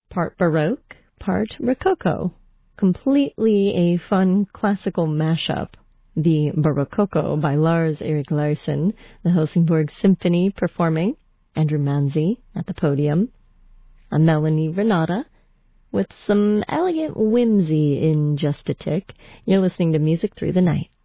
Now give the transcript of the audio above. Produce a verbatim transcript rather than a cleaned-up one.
part Baroque, part Rococo. Completely a fun classical mashup. The Barococo by Lars-Erik Larsson, the Helsingborg Symphony performing, Andrew Manzi at the podium, a Melanie Renata with some elegant whimsy in Just a Tick. You're listening to Music Through the Night.